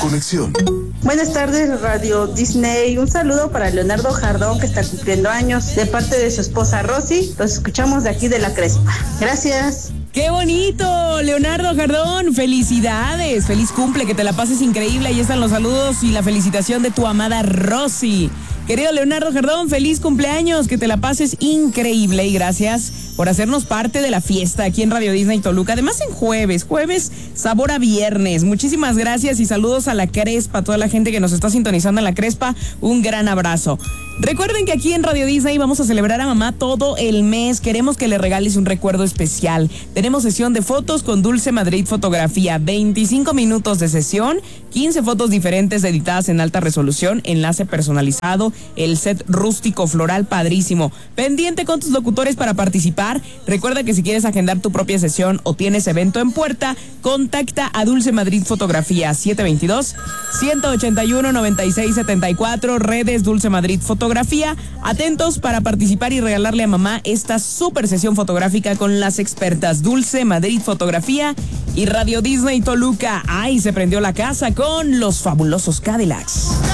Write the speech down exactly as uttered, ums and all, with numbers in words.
conexión. Buenas tardes, Radio Disney. Un saludo para Leonardo Jardón, que está cumpliendo años, de parte de su esposa Rosy. Los escuchamos de aquí de La Crespa. Gracias. ¡Qué bonito! Leonardo Jardón, felicidades, feliz cumple, que te la pases increíble. Ahí están los saludos y la felicitación de tu amada Rosy. Querido Leonardo Jardón, feliz cumpleaños, que te la pases increíble y gracias por hacernos parte de la fiesta aquí en Radio Disney Toluca. Además en jueves, jueves sabor a viernes. Muchísimas gracias y saludos a La Crespa, a toda la gente que nos está sintonizando en La Crespa. Un gran abrazo. Recuerden que aquí en Radio Disney vamos a celebrar a mamá todo el mes. Queremos que le regales un recuerdo especial. Tenemos sesión de fotos con Dulce Madrid Fotografía. veinticinco minutos de sesión, quince fotos diferentes editadas en alta resolución, enlace personalizado, el set rústico floral padrísimo. Pendiente con tus locutores para participar. Recuerda que si quieres agendar tu propia sesión o tienes evento en puerta, contacta a Dulce Madrid Fotografía siete dos dos, uno ocho uno, nueve seis siete cuatro, redes Dulce Madrid Fotografía. Atentos para participar y regalarle a mamá esta super sesión fotográfica con las expertas Dulce Madrid Fotografía y Radio Disney Toluca. Ay, se prendió la casa con los fabulosos Cadillacs.